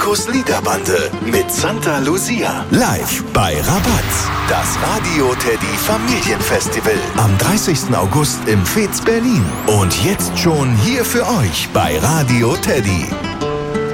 Mirkus Liederbande mit Santa Lucia. Live bei Rabatz. Das Radio Teddy Familienfestival. Am 30. August im Fez Berlin. Und jetzt schon hier für euch bei Radio Teddy.